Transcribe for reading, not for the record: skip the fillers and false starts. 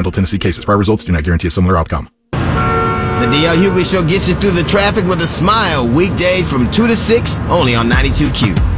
Middle Tennessee cases. Prior results do not guarantee a similar outcome. The DL Hughley Show gets you through the traffic with a smile. Weekdays from 2 to 6, only on 92Q.